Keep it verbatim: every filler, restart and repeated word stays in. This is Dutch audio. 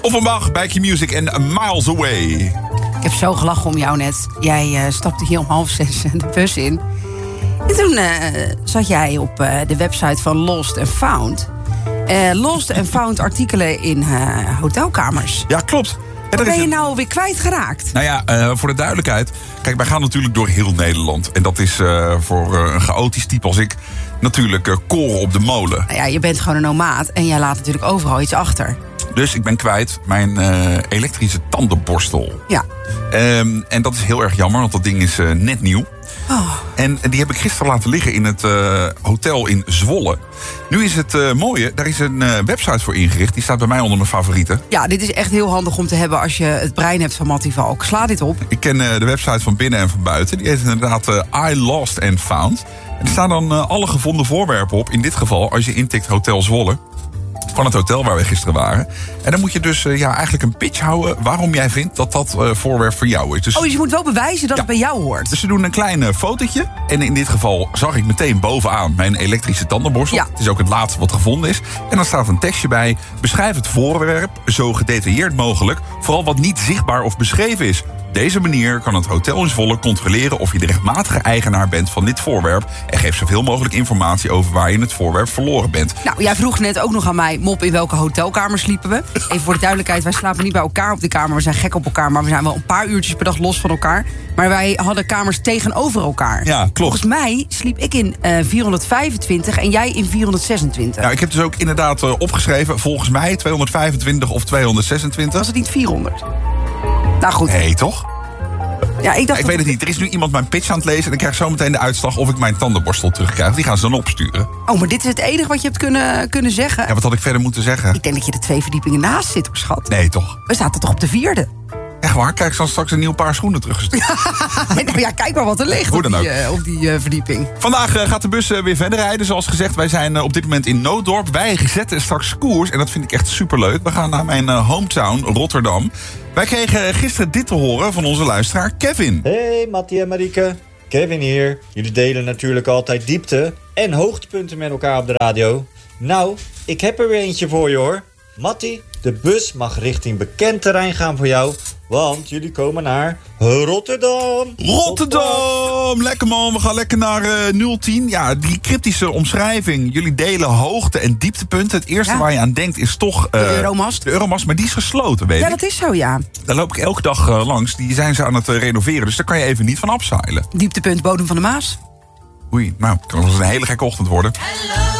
Offenbach bij Q-Music en Miles Away. Ik heb zo gelachen om jou net. Jij uh, stapte hier om half zes de bus in. En toen uh, zat jij op uh, de website van Lost and Found. Uh, Lost and Found artikelen in uh, hotelkamers. Ja, klopt. Wat ben je een... nou weer kwijtgeraakt? Nou ja, uh, voor de duidelijkheid. Kijk, wij gaan natuurlijk door heel Nederland. En dat is uh, voor uh, een chaotisch type als ik natuurlijk uh, koren op de molen. Nou ja, je bent gewoon een nomaat en jij laat natuurlijk overal iets achter. Dus ik ben kwijt mijn uh, elektrische tandenborstel. Ja. Um, en dat is heel erg jammer, want dat ding is uh, net nieuw. Oh. En die heb ik gisteren laten liggen in het uh, hotel in Zwolle. Nu is het uh, mooie, daar is een uh, website voor ingericht. Die staat bij mij onder mijn favorieten. Ja, dit is echt heel handig om te hebben als je het brein hebt van Mattie Valk. Sla dit op. Ik ken uh, de website van binnen en van buiten. Die heet inderdaad uh, I Lost and Found. En er staan dan uh, alle gevonden voorwerpen op. In dit geval, als je intikt Hotel Zwolle. Van het hotel waar we gisteren waren. En dan moet je dus uh, ja, eigenlijk een pitch houden waarom jij vindt dat dat uh, voorwerp voor jou is. Dus, oh, dus je moet wel bewijzen dat ja, het bij jou hoort. Dus ze doen een klein uh, fotootje. En in dit geval zag ik meteen bovenaan mijn elektrische tandenborstel. Ja. Het is ook het laatste wat gevonden is. En dan staat een tekstje bij. Beschrijf het voorwerp zo gedetailleerd mogelijk. Vooral wat niet zichtbaar of beschreven is. Op deze manier kan het hotel in Zwolle controleren of je de rechtmatige eigenaar bent van dit voorwerp. En geeft zoveel mogelijk informatie over waar je het voorwerp verloren bent. Nou, jij vroeg net ook nog aan mij, Mop, in welke hotelkamer sliepen we? Even voor de duidelijkheid, wij slapen niet bij elkaar op de kamer. We zijn gek op elkaar, maar we zijn wel een paar uurtjes per dag los van elkaar. Maar wij hadden kamers tegenover elkaar. Ja, klopt. Volgens mij sliep ik in uh, vierhonderdvijfentwintig en jij in vierhonderdzesentwintig. Ja, ik heb dus ook inderdaad uh, opgeschreven, volgens mij tweehonderdvijfentwintig of tweehonderdzesentwintig. Was het niet vierhonderd? Nou goed. Nee, toch? Ja, ik dacht ik weet het niet. Er is nu iemand mijn pitch aan het lezen en ik krijg zo meteen de uitslag of ik mijn tandenborstel terugkrijg. Die gaan ze dan opsturen. Oh, maar dit is het enige wat je hebt kunnen, kunnen zeggen? Ja, wat had ik verder moeten zeggen? Ik denk dat je er twee verdiepingen naast zit, hoor, schat. Nee, toch? We zaten toch op de vierde? Echt waar? Kijk, ik zal straks een nieuw paar schoenen teruggestuurd. Nou ja, kijk maar wat er ligt op die, uh, op die uh, verdieping. Vandaag uh, gaat de bus uh, weer verder rijden. Zoals gezegd, wij zijn uh, op dit moment in Nooddorp. Wij zetten straks koers en dat vind ik echt superleuk. We gaan naar mijn uh, hometown, Rotterdam. Wij kregen gisteren dit te horen van onze luisteraar Kevin. Hey Mattie en Marieke, Kevin hier. Jullie delen natuurlijk altijd diepte en hoogtepunten met elkaar op de radio. Nou, ik heb er weer eentje voor je hoor. Mattie, de bus mag richting bekend terrein gaan voor jou, want jullie komen naar Rotterdam. Rotterdam! Lekker man, we gaan lekker naar uh, nul tien. Ja, die cryptische omschrijving. Jullie delen hoogte- en dieptepunten. Het eerste ja. waar je aan denkt is toch... Uh, de Euromast. De Euromast, maar die is gesloten, weet ja, ik. Ja, dat is zo, ja. Daar loop ik elke dag uh, langs. Die zijn ze aan het uh, renoveren, dus daar kan je even niet van afzeilen. Dieptepunt, bodem van de Maas. Oei, nou, het kan wel eens een hele gekke ochtend worden. Hello.